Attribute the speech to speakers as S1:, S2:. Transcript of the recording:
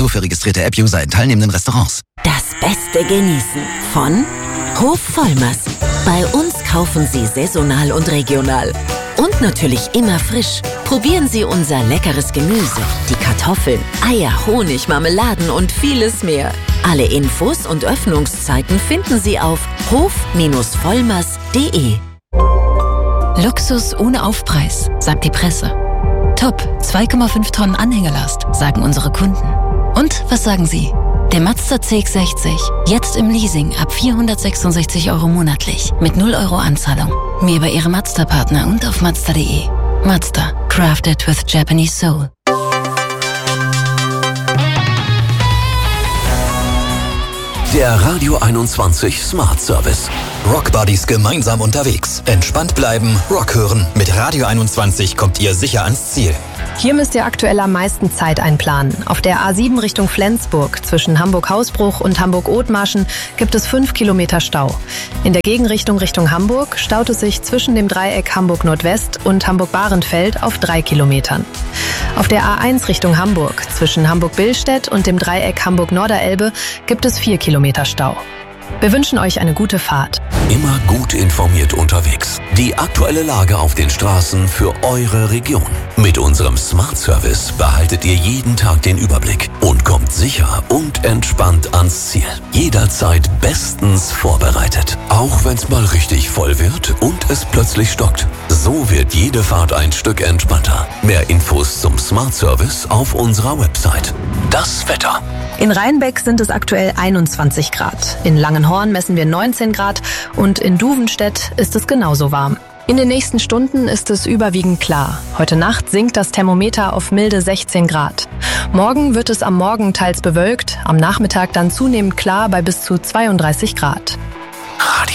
S1: Nur für registrierte App-User in teilnehmenden Restaurants.
S2: Das Beste genießen von Hof Vollmers. Bei uns kaufen Sie saisonal und regional. Und natürlich immer frisch. Probieren Sie unser leckeres Gemüse, die Kartoffeln, Eier, Honig, Marmeladen und vieles mehr. Alle Infos und Öffnungszeiten finden Sie auf hof-vollmers.de.
S3: Luxus ohne Aufpreis, sagt die Presse. Top, 2,5 Tonnen Anhängelast, sagen unsere Kunden. Und was sagen Sie? Der Mazda CX-60, jetzt im Leasing ab 466 € monatlich, mit 0 € Anzahlung. Mehr bei Ihrem Mazda-Partner und auf Mazda.de. Mazda, crafted with Japanese soul.
S4: Der Radio 21 Smart Service.
S1: Rock Buddies gemeinsam unterwegs. Entspannt bleiben, Rock hören. Mit Radio 21 kommt ihr sicher ans Ziel.
S5: Hier müsst ihr aktuell am meisten Zeit einplanen. Auf der A7 Richtung Flensburg zwischen Hamburg-Hausbruch und Hamburg-Othmarschen gibt es 5 Kilometer Stau. In der Gegenrichtung Richtung Hamburg staut es sich zwischen dem Dreieck Hamburg-Nordwest und Hamburg-Bahrenfeld auf 3 Kilometern. Auf der A1 Richtung Hamburg zwischen Hamburg-Billstedt und dem Dreieck Hamburg-Norderelbe gibt es 4 Kilometer Stau. Wir wünschen euch eine gute Fahrt.
S4: Immer gut informiert unterwegs. Die aktuelle Lage auf den Straßen für eure Region. Mit unserem Smart Service behaltet ihr jeden Tag den Überblick und kommt sicher und entspannt ans Ziel. Jederzeit bestens vorbereitet. Auch wenn es mal richtig voll wird und es plötzlich stockt. So wird jede Fahrt ein Stück entspannter. Mehr Infos zum Smart Service auf unserer Website. Das Wetter.
S5: In Rheinbeck sind es aktuell 21 Grad. In Langenhorn messen wir 19 Grad und in Duvenstedt ist es genauso warm. In den nächsten Stunden ist es überwiegend klar. Heute Nacht sinkt das Thermometer auf milde 16 Grad. Morgen wird es am Morgen teils bewölkt, am Nachmittag dann zunehmend klar bei bis zu 32 Grad.